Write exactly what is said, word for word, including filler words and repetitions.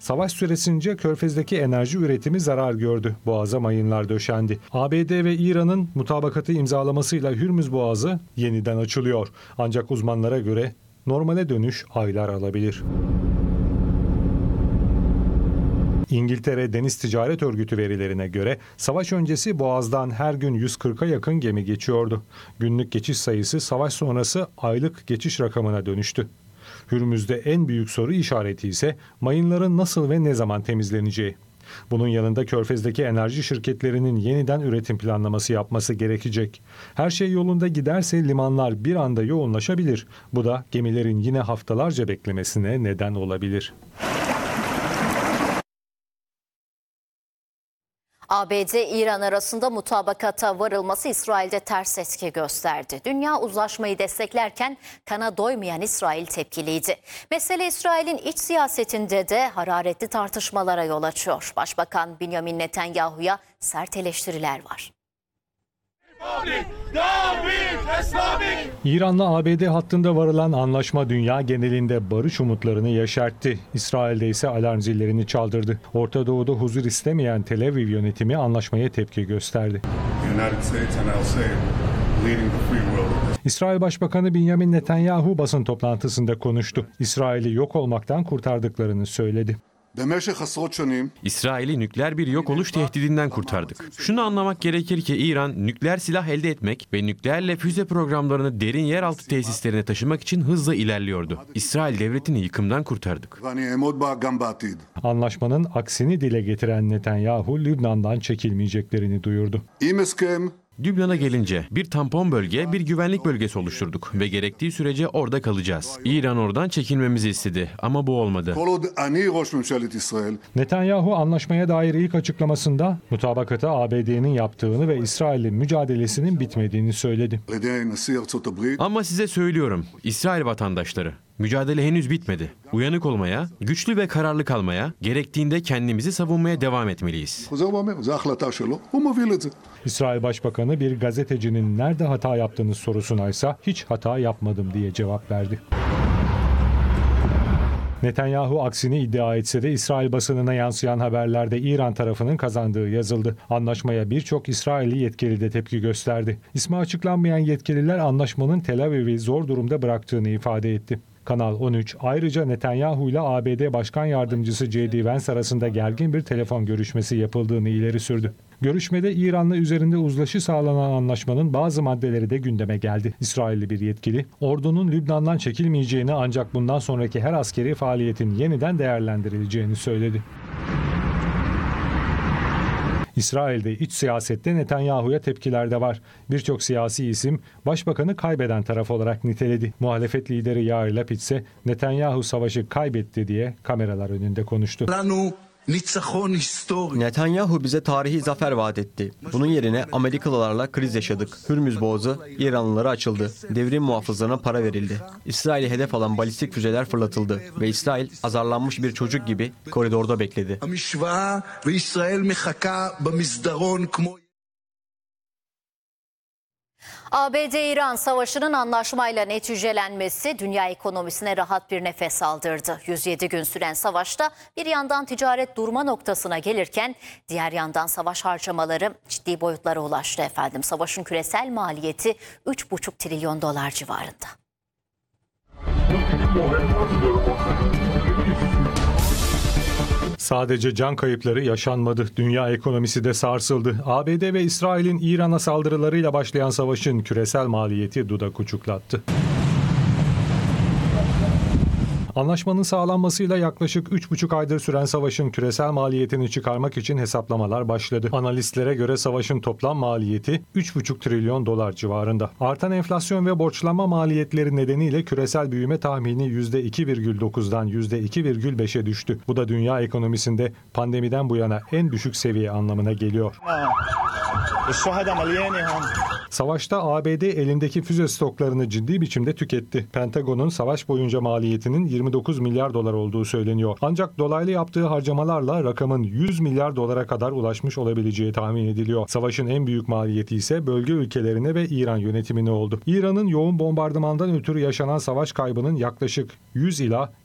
Savaş süresince Körfez'deki enerji üretimi zarar gördü. Boğaza mayınlar döşendi. A B D ve İran'ın mutabakatı imzalamasıyla Hürmüz Boğazı yeniden açılıyor. Ancak uzmanlara göre normale dönüş aylar alabilir. İngiltere Deniz Ticaret Örgütü verilerine göre savaş öncesi Boğaz'dan her gün yüz kırka yakın gemi geçiyordu. Günlük geçiş sayısı savaş sonrası aylık geçiş rakamına dönüştü. Hürmüz'de en büyük soru işareti ise mayınların nasıl ve ne zaman temizleneceği. Bunun yanında Körfez'deki enerji şirketlerinin yeniden üretim planlaması yapması gerekecek. Her şey yolunda giderse limanlar bir anda yoğunlaşabilir. Bu da gemilerin yine haftalarca beklemesine neden olabilir. A B D-İran arasında mutabakata varılması İsrail'de ters etki gösterdi. Dünya uzlaşmayı desteklerken kana doymayan İsrail tepkiliydi. Mesele İsrail'in iç siyasetinde de hararetli tartışmalara yol açıyor. Başbakan Benjamin Netanyahu'ya sert eleştiriler var. İran'la A B D hattında varılan anlaşma dünya genelinde barış umutlarını yeşertti. İsrail'de ise alarm zillerini çaldırdı. Orta Doğu'da huzur istemeyen Tel Aviv yönetimi anlaşmaya tepki gösterdi. İsrail Başbakanı Benjamin Netanyahu basın toplantısında konuştu. İsrail'i yok olmaktan kurtardıklarını söyledi. İsrail'i nükleer bir yok oluş tehdidinden kurtardık. Şunu anlamak gerekir ki İran nükleer silah elde etmek ve nükleerle füze programlarını derin yeraltı tesislerine taşımak için hızla ilerliyordu. İsrail devletini yıkımdan kurtardık. Anlaşmanın aksini dile getiren Netanyahu, Lübnan'dan çekilmeyeceklerini duyurdu. Lübnan'a gelince bir tampon bölge, bir güvenlik bölgesi oluşturduk ve gerektiği sürece orada kalacağız. İran oradan çekilmemizi istedi ama bu olmadı. Netanyahu anlaşmaya dair ilk açıklamasında mutabakata A B D'nin yaptığını ve İsrail'in mücadelesinin bitmediğini söyledi. Ama size söylüyorum, İsrail vatandaşları, mücadele henüz bitmedi. Uyanık olmaya, güçlü ve kararlı kalmaya, gerektiğinde kendimizi savunmaya devam etmeliyiz. İsrail Başbakanı bir gazetecinin nerede hata yaptığını sorusuna ise hiç hata yapmadım diye cevap verdi. Netanyahu aksini iddia etse de İsrail basınına yansıyan haberlerde İran tarafının kazandığı yazıldı. Anlaşmaya birçok İsrailli yetkili de tepki gösterdi. İsmi açıklanmayan yetkililer anlaşmanın Tel Aviv'i zor durumda bıraktığını ifade etti. Kanal on üç ayrıca Netanyahu ile A B D Başkan Yardımcısı J D Vance arasında gergin bir telefon görüşmesi yapıldığını ileri sürdü. Görüşmede İran'la üzerinde uzlaşı sağlanan anlaşmanın bazı maddeleri de gündeme geldi. İsrailli bir yetkili, ordunun Lübnan'dan çekilmeyeceğini ancak bundan sonraki her askeri faaliyetin yeniden değerlendirileceğini söyledi. İsrail'de iç siyasette Netanyahu'ya tepkiler de var. Birçok siyasi isim başbakanı kaybeden taraf olarak niteledi. Muhalefet lideri Yair Lapid ise Netanyahu savaşı kaybetti diye kameralar önünde konuştu. Netanyahu bize tarihi zafer vaat etti. Bunun yerine Amerikalılarla kriz yaşadık. Hürmüz Boğazı İranlılara açıldı. Devrim muhafızlarına para verildi. İsrail'i hedef alan balistik füzeler fırlatıldı ve İsrail azarlanmış bir çocuk gibi koridorda bekledi. A B D-İran savaşının anlaşmayla neticelenmesi dünya ekonomisine rahat bir nefes aldırdı. yüz yedi gün süren savaşta bir yandan ticaret durma noktasına gelirken diğer yandan savaş harcamaları ciddi boyutlara ulaştı efendim. Savaşın küresel maliyeti üç buçuk trilyon dolar civarında. Sadece can kayıpları yaşanmadı. Dünya ekonomisi de sarsıldı. A B D ve İsrail'in İran'a saldırılarıyla başlayan savaşın küresel maliyeti dudak uçuklattı. Anlaşmanın sağlanmasıyla yaklaşık üç buçuk aydır süren savaşın küresel maliyetini çıkarmak için hesaplamalar başladı. Analistlere göre savaşın toplam maliyeti üç buçuk trilyon dolar civarında. Artan enflasyon ve borçlanma maliyetleri nedeniyle küresel büyüme tahmini yüzde iki virgül dokuzdan yüzde iki virgül beşe düştü. Bu da dünya ekonomisinde pandemiden bu yana en düşük seviye anlamına geliyor. Savaşta A B D elindeki füze stoklarını ciddi biçimde tüketti. Pentagon'un savaş boyunca maliyetinin yirmi dokuz milyar dolar olduğu söyleniyor. Ancak dolaylı yaptığı harcamalarla rakamın yüz milyar dolara kadar ulaşmış olabileceği tahmin ediliyor. Savaşın en büyük maliyeti ise bölge ülkelerine ve İran yönetimine oldu. İran'ın yoğun bombardımandan ötürü yaşanan savaş kaybının yaklaşık yüz ila